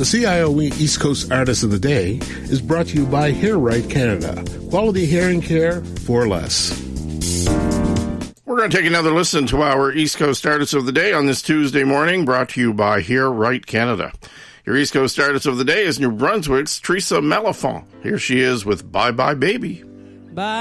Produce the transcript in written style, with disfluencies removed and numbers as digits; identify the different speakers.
Speaker 1: The CIOE East Coast Artist of the Day is brought to you by Hair Right Canada. Quality hearing care for less.
Speaker 2: We're going to take another listen to our East Coast Artist of the Day on this Tuesday morning, brought to you by Hair Right Canada. Your East Coast Artist of the Day is New Brunswick's Teresa Malafont. Here she is with Bye Bye Baby.
Speaker 3: Bye.